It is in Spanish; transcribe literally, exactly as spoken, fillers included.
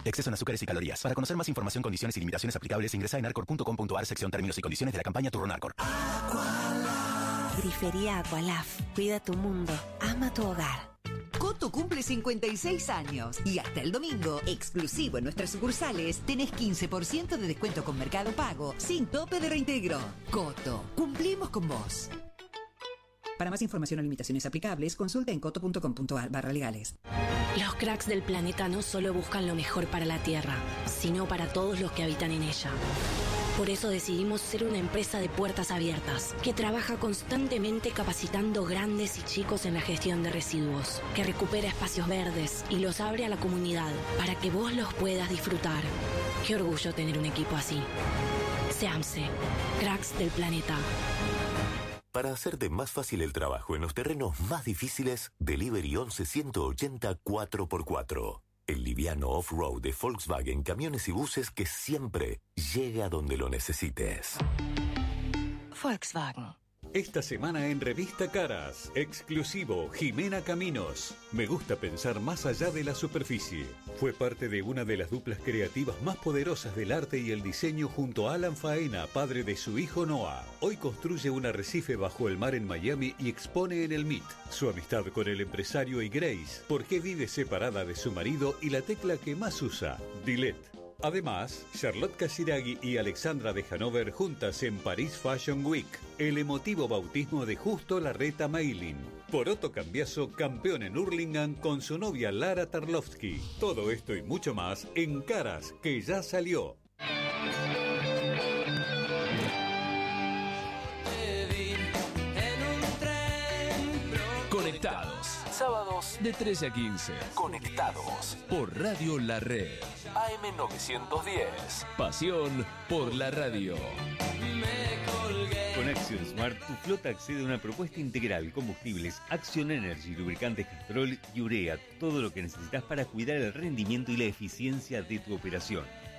Exceso en azúcares y calorías. Para conocer más información, condiciones y limitaciones aplicables, ingresa en arcor punto com punto ar, sección términos y condiciones de la campaña Turno Arcor. Grifería Aqualaf. Cuida tu mundo. Ama tu hogar. Coto cumple cincuenta y seis años y hasta el domingo, exclusivo en nuestras sucursales, tenés quince por ciento de descuento con Mercado Pago, sin tope de reintegro. Coto, cumplimos con vos. Para más información o limitaciones aplicables, consulta en coto punto com punto ar barra legales. Los cracks del planeta no solo buscan lo mejor para la Tierra, sino para todos los que habitan en ella. Por eso decidimos ser una empresa de puertas abiertas, que trabaja constantemente capacitando grandes y chicos en la gestión de residuos, que recupera espacios verdes y los abre a la comunidad para que vos los puedas disfrutar. Qué orgullo tener un equipo así. SEAMSE, cracks del planeta. Para hacerte más fácil el trabajo en los terrenos más difíciles, Delivery once ciento ochenta cuatro por cuatro. El liviano off-road de Volkswagen Camiones y Buses que siempre llega donde lo necesites. Volkswagen. Esta semana en Revista Caras, exclusivo Jimena Caminos. Me gusta pensar más allá de la superficie. Fue parte de una de las duplas creativas más poderosas del arte y el diseño junto a Alan Faena, padre de su hijo Noah. Hoy construye un arrecife bajo el mar en Miami y expone en el M I T su amistad con el empresario y Grace, por qué vive separada de su marido y la tecla que más usa, Dilette. Además, Charlotte Casiraghi y Alexandra de Hanover juntas en Paris Fashion Week. El emotivo bautismo de Justo Larreta Mailin. Poroto Cambiaso, campeón en Hurlingham con su novia Lara Tarlovsky. Todo esto y mucho más en Caras, que ya salió. Conectados. Sábados de trece a quince. Conectados. Por Radio La Red. A M novecientos diez. Pasión por la radio. Con Action Smart, tu flota accede a una propuesta integral: combustibles, Action Energy, lubricantes Castrol y urea. Todo lo que necesitas para cuidar el rendimiento y la eficiencia de tu operación.